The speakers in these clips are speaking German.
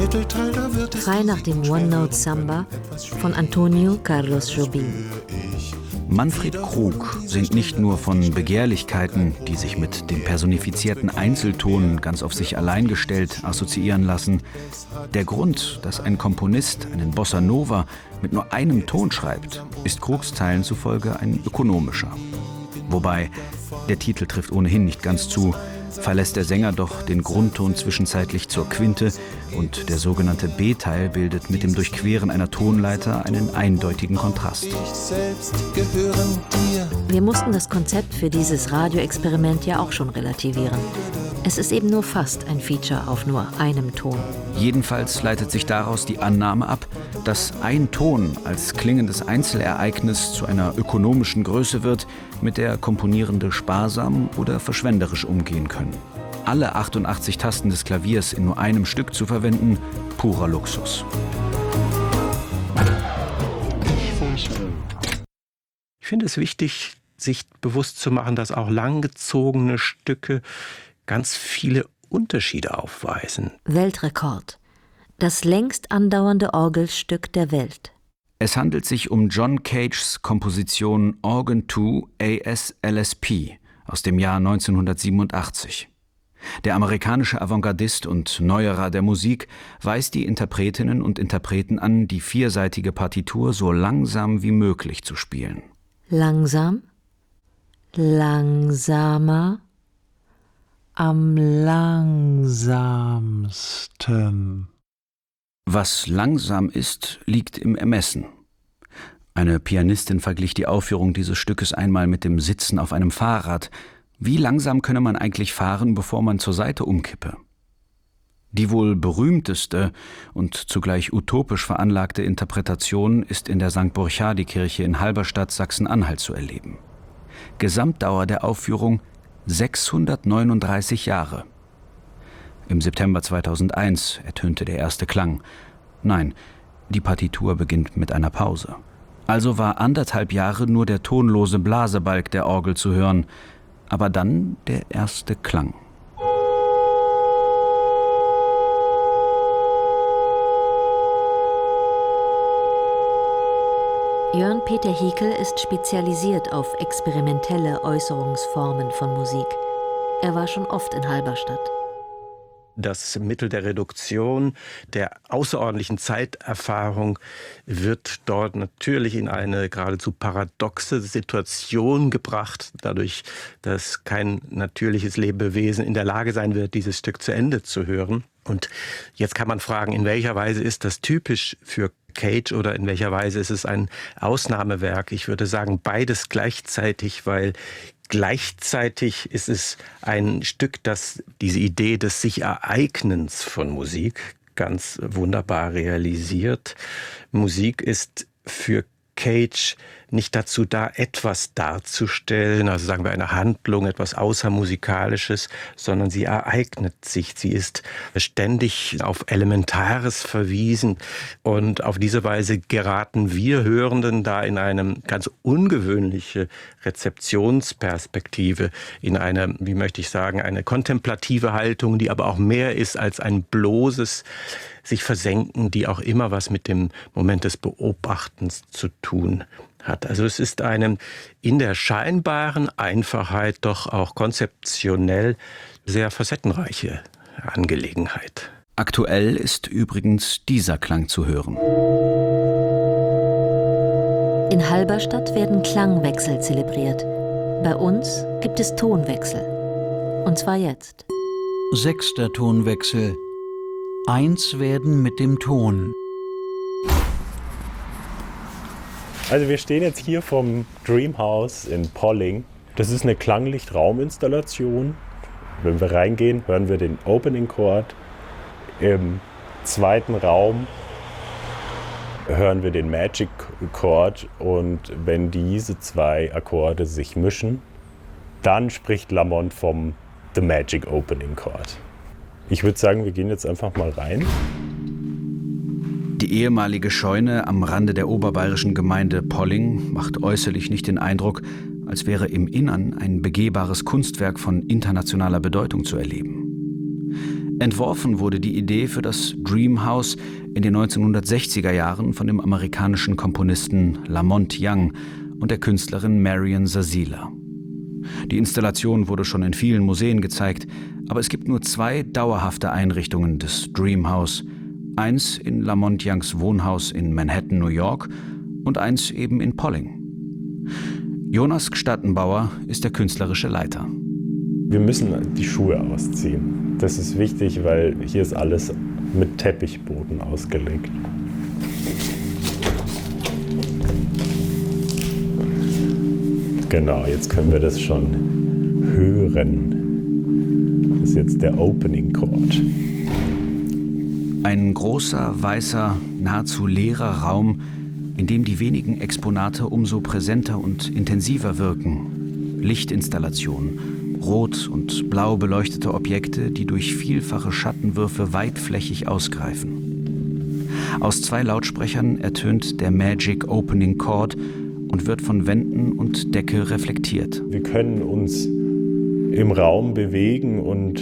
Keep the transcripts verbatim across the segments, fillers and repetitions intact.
Mittelteil, da wird es Frei nach dem One-Note-Samba von Antonio Carlos Jobim. Manfred Krug singt nicht nur von Begehrlichkeiten, die sich mit dem personifizierten Einzelton ganz auf sich allein gestellt assoziieren lassen. Der Grund, dass ein Komponist einen Bossa Nova mit nur einem Ton schreibt, ist Krugs Zeilen zufolge ein ökonomischer. Wobei, der Titel trifft ohnehin nicht ganz zu, verlässt der Sänger doch den Grundton zwischenzeitlich zur Quinte und der sogenannte B-Teil bildet mit dem Durchqueren einer Tonleiter einen eindeutigen Kontrast. Wir mussten das Konzept für dieses Radioexperiment ja auch schon relativieren. Es ist eben nur fast ein Feature auf nur einem Ton. Jedenfalls leitet sich daraus die Annahme ab, dass ein Ton als klingendes Einzelereignis zu einer ökonomischen Größe wird, mit der Komponierende sparsam oder verschwenderisch umgehen können. Alle achtundachtzig Tasten des Klaviers in nur einem Stück zu verwenden, purer Luxus. Ich finde es wichtig, sich bewusst zu machen, dass auch langgezogene Stücke ganz viele Unterschiede aufweisen. Weltrekord. Das längst andauernde Orgelstück der Welt. Es handelt sich um John Cages Komposition Organ zwei A S L S P aus dem Jahr neunzehnhundertsiebenundachtzig. Der amerikanische Avantgardist und Neuerer der Musik weist die Interpretinnen und Interpreten an, die vierseitige Partitur so langsam wie möglich zu spielen. Langsam, langsamer, am langsamsten. Was langsam ist, liegt im Ermessen. Eine Pianistin verglich die Aufführung dieses Stückes einmal mit dem Sitzen auf einem Fahrrad. Wie langsam könne man eigentlich fahren, bevor man zur Seite umkippe? Die wohl berühmteste und zugleich utopisch veranlagte Interpretation ist in der Sankt Burchardikirche in Halberstadt, Sachsen-Anhalt zu erleben. Gesamtdauer der Aufführung sechshundertneununddreißig Jahre. Im September zweitausendeins ertönte der erste Klang. Nein, die Partitur beginnt mit einer Pause. Also war anderthalb Jahre nur der tonlose Blasebalg der Orgel zu hören, aber dann der erste Klang. Jörn Peter Hiekel ist spezialisiert auf experimentelle Äußerungsformen von Musik. Er war schon oft in Halberstadt. Das Mittel der Reduktion, der außerordentlichen Zeiterfahrung wird dort natürlich in eine geradezu paradoxe Situation gebracht, dadurch, dass kein natürliches Lebewesen in der Lage sein wird, dieses Stück zu Ende zu hören. Und jetzt kann man fragen, in welcher Weise ist das typisch für Cage oder in welcher Weise ist es ein Ausnahmewerk? Ich würde sagen, beides gleichzeitig, weil gleichzeitig ist es ein Stück, das diese Idee des Sich-Ereignens von Musik ganz wunderbar realisiert. Musik ist für Cage nicht dazu da, etwas darzustellen, also sagen wir eine Handlung, etwas Außermusikalisches, sondern sie ereignet sich. Sie ist ständig auf Elementares verwiesen und auf diese Weise geraten wir Hörenden da in eine ganz ungewöhnliche Rezeptionsperspektive, in eine, wie möchte ich sagen, eine kontemplative Haltung, die aber auch mehr ist als ein bloßes sich versenken, die auch immer was mit dem Moment des Beobachtens zu tun hat. Also es ist eine in der scheinbaren Einfachheit doch auch konzeptionell sehr facettenreiche Angelegenheit. Aktuell ist übrigens dieser Klang zu hören. In Halberstadt werden Klangwechsel zelebriert. Bei uns gibt es Tonwechsel. Und zwar jetzt. Sechster Tonwechsel. Eins werden mit dem Ton. Also wir stehen jetzt hier vom Dreamhouse in Polling. Das ist eine Klanglichtrauminstallation. Wenn wir reingehen, hören wir den Opening Chord. Im zweiten Raum hören wir den Magic Chord. Und wenn diese zwei Akkorde sich mischen, dann spricht Lamont vom The Magic Opening Chord. Ich würde sagen, wir gehen jetzt einfach mal rein. Die ehemalige Scheune am Rande der oberbayerischen Gemeinde Polling macht äußerlich nicht den Eindruck, als wäre im Innern ein begehbares Kunstwerk von internationaler Bedeutung zu erleben. Entworfen wurde die Idee für das Dream House in den neunzehnhundertsechziger Jahren von dem amerikanischen Komponisten Lamont Young und der Künstlerin Marian Zarzila. Die Installation wurde schon in vielen Museen gezeigt, aber es gibt nur zwei dauerhafte Einrichtungen des Dream House. Eins in Lamont Youngs Wohnhaus in Manhattan, New York, und eins eben in Polling. Jonas Gstattenbauer ist der künstlerische Leiter. Wir müssen die Schuhe ausziehen. Das ist wichtig, weil hier ist alles mit Teppichboden ausgelegt. Genau, jetzt können wir das schon hören. Das ist jetzt der Opening Chord. Ein großer, weißer, nahezu leerer Raum, in dem die wenigen Exponate umso präsenter und intensiver wirken. Lichtinstallationen, rot und blau beleuchtete Objekte, die durch vielfache Schattenwürfe weitflächig ausgreifen. Aus zwei Lautsprechern ertönt der Magic Opening Chord und wird von Wänden und Decke reflektiert. Wir können uns im Raum bewegen und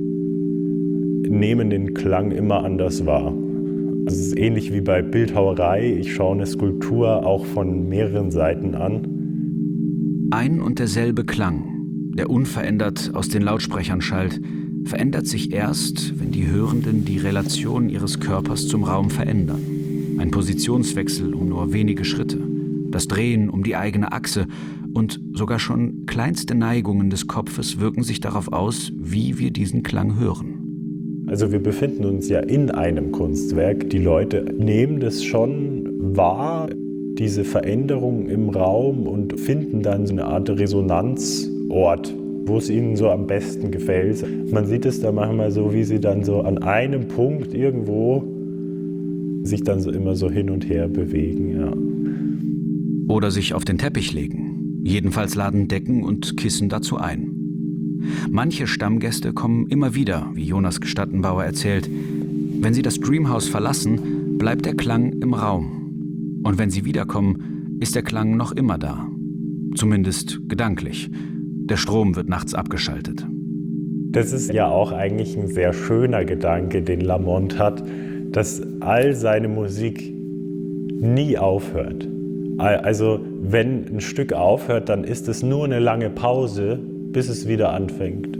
nehmen den Klang immer anders wahr. Es ist ähnlich wie bei Bildhauerei. Ich schaue eine Skulptur auch von mehreren Seiten an. Ein und derselbe Klang, der unverändert aus den Lautsprechern schallt, verändert sich erst, wenn die Hörenden die Relation ihres Körpers zum Raum verändern. Ein Positionswechsel um nur wenige Schritte, das Drehen um die eigene Achse und sogar schon kleinste Neigungen des Kopfes wirken sich darauf aus, wie wir diesen Klang hören. Also wir befinden uns ja in einem Kunstwerk. Die Leute nehmen das schon wahr, diese Veränderung im Raum, und finden dann so eine Art Resonanzort, wo es ihnen so am besten gefällt. Man sieht es da manchmal so, wie sie dann so an einem Punkt irgendwo sich dann so immer so hin und her bewegen. Ja. Oder sich auf den Teppich legen. Jedenfalls laden Decken und Kissen dazu ein. Manche Stammgäste kommen immer wieder, wie Jonas Gstattenbauer erzählt. Wenn sie das Dream House verlassen, bleibt der Klang im Raum. Und wenn sie wiederkommen, ist der Klang noch immer da. Zumindest gedanklich. Der Strom wird nachts abgeschaltet. Das ist ja auch eigentlich ein sehr schöner Gedanke, den Lamont hat, dass all seine Musik nie aufhört. Also wenn ein Stück aufhört, dann ist es nur eine lange Pause, bis es wieder anfängt.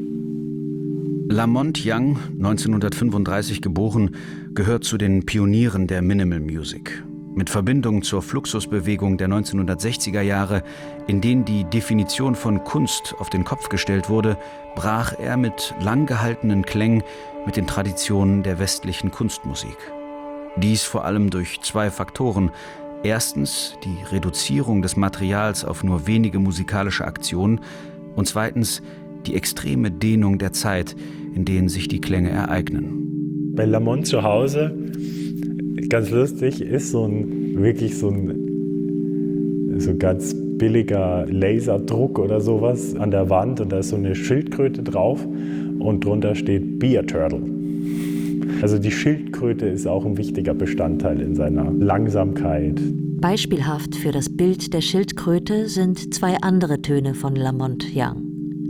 Lamont Young, neunzehnhundertfünfunddreißig geboren, gehört zu den Pionieren der Minimal Music. Mit Verbindung zur Fluxusbewegung der neunzehnhundertsechziger Jahre, in denen die Definition von Kunst auf den Kopf gestellt wurde, brach er mit lang gehaltenen Klängen mit den Traditionen der westlichen Kunstmusik. Dies vor allem durch zwei Faktoren. Erstens die Reduzierung des Materials auf nur wenige musikalische Aktionen und zweitens die extreme Dehnung der Zeit, in denen sich die Klänge ereignen. Bei Lamont zu Hause, ganz lustig, ist so ein wirklich so ein so ganz billiger Laserdruck oder sowas an der Wand, und da ist so eine Schildkröte drauf und drunter steht Beer Turtle. Also die Schildkröte ist auch ein wichtiger Bestandteil in seiner Langsamkeit. Beispielhaft für das Bild der Schildkröte sind zwei andere Töne von Lamont Young.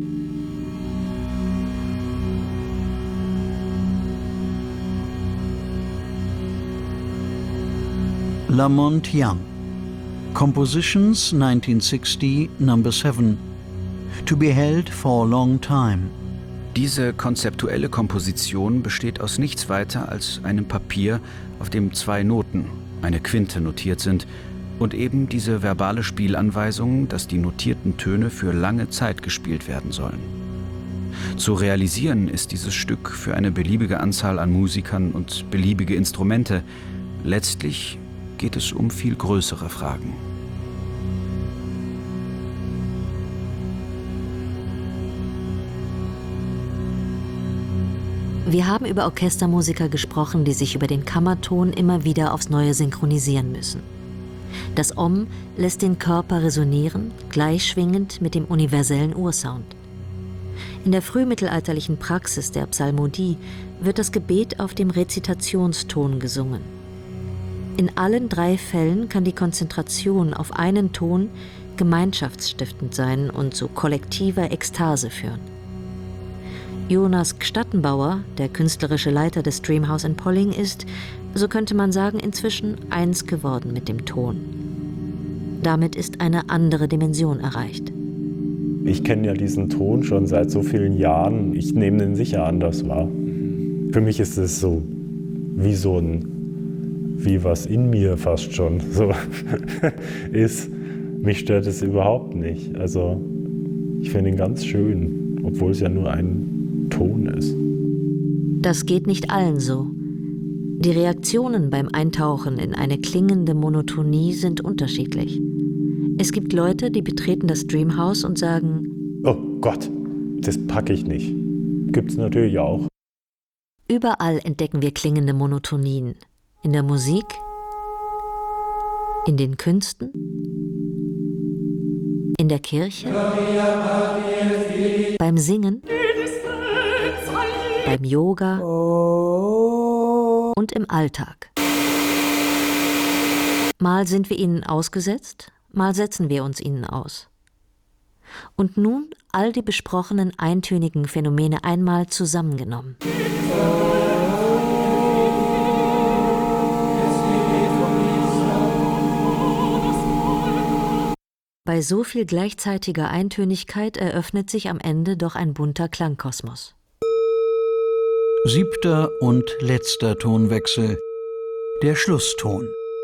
Lamont Young. Compositions nineteen sixty, number seven. To be held for a long time. Diese konzeptuelle Komposition besteht aus nichts weiter als einem Papier, auf dem zwei Noten, eine Quinte, notiert sind und eben diese verbale Spielanweisung, dass die notierten Töne für lange Zeit gespielt werden sollen. Zu realisieren ist dieses Stück für eine beliebige Anzahl an Musikern und beliebige Instrumente. Letztlich geht es um viel größere Fragen. Wir haben über Orchestermusiker gesprochen, die sich über den Kammerton immer wieder aufs Neue synchronisieren müssen. Das Om lässt den Körper resonieren, gleichschwingend mit dem universellen Ursound. In der frühmittelalterlichen Praxis der Psalmodie wird das Gebet auf dem Rezitationston gesungen. In allen drei Fällen kann die Konzentration auf einen Ton gemeinschaftsstiftend sein und zu kollektiver Ekstase führen. Jonas Gstattenbauer, der künstlerische Leiter des Dreamhouse in Polling, ist, so könnte man sagen, inzwischen eins geworden mit dem Ton. Damit ist eine andere Dimension erreicht. Ich kenne ja diesen Ton schon seit so vielen Jahren. Ich nehme den sicher anders wahr. Für mich ist es so wie so ein, wie was in mir fast schon so ist. Mich stört es überhaupt nicht. Also ich finde ihn ganz schön, obwohl es ja nur ein Ton ist. Das geht nicht allen so. Die Reaktionen beim Eintauchen in eine klingende Monotonie sind unterschiedlich. Es gibt Leute, die betreten das Dreamhouse und sagen: Oh Gott, das packe ich nicht. Gibt's natürlich auch. Überall entdecken wir klingende Monotonien. In der Musik, in den Künsten, in der Kirche, beim Singen, beim Yoga und im Alltag. Mal sind wir ihnen ausgesetzt, mal setzen wir uns ihnen aus. Und nun all die besprochenen eintönigen Phänomene einmal zusammengenommen. Bei so viel gleichzeitiger Eintönigkeit eröffnet sich am Ende doch ein bunter Klangkosmos. Siebter und letzter Tonwechsel, der Schlusston.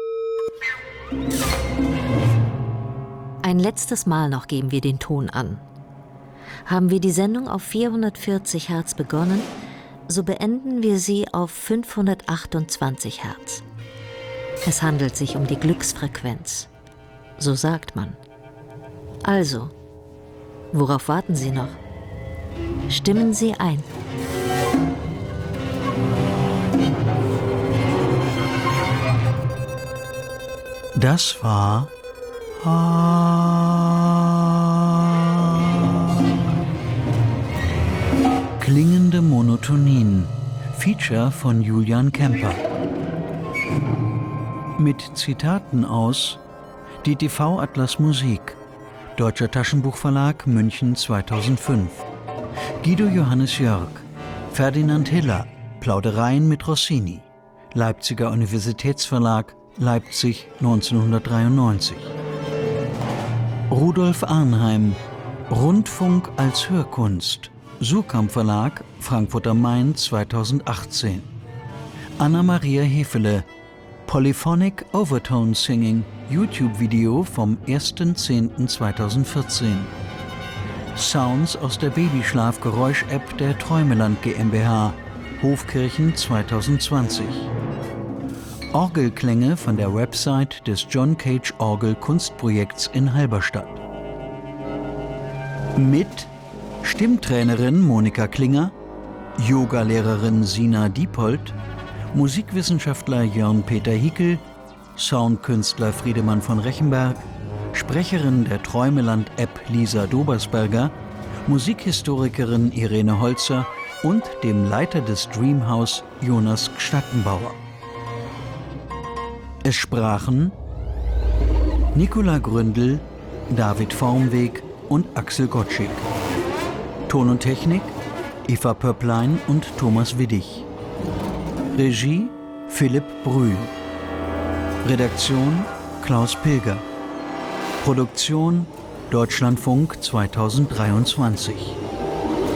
Ein letztes Mal noch geben wir den Ton an. Haben wir die Sendung auf vierhundertvierzig Hertz begonnen, so beenden wir sie auf fünfhundertachtundzwanzig Hertz. Es handelt sich um die Glücksfrequenz. So sagt man. Also, worauf warten Sie noch? Stimmen Sie ein. Das war Klingende Monotonien, Feature von Julian Kemper. Mit Zitaten aus D T V Atlas Musik, Deutscher Taschenbuchverlag, München zweitausendfünf. Guido Johannes Jörg, Ferdinand Hiller, Plaudereien mit Rossini, Leipziger Universitätsverlag, Leipzig neunzehnhundertdreiundneunzig. Rudolf Arnheim, Rundfunk als Hörkunst, Surkamp Verlag, Frankfurt am Main zweitausendachtzehn. Anna-Maria Hefele, Polyphonic Overtone Singing, YouTube-Video vom erster zehnter zweitausendvierzehn. Sounds aus der Babyschlaf-Geräusch-App der Träumeland GmbH, Hofkirchen zweitausendzwanzig. Orgelklänge von der Website des John Cage Orgel Kunstprojekts in Halberstadt. Mit Stimmtrainerin Monika Klinger, Yogalehrerin Sina Diepold, Musikwissenschaftler Jörn-Peter Hickel, Soundkünstler Friedemann von Rechenberg, Sprecherin der Träumeland-App Lisa Dobersberger, Musikhistorikerin Irene Holzer und dem Leiter des Dreamhouse Jonas Gstattenbauer. Es sprachen Nicola Gründel, David Formweg und Axel Gottschig. Ton und Technik Eva Pöpplein und Thomas Widdig. Regie Philipp Brühl. Redaktion Klaus Pilger. Produktion Deutschlandfunk zweitausenddreiundzwanzig.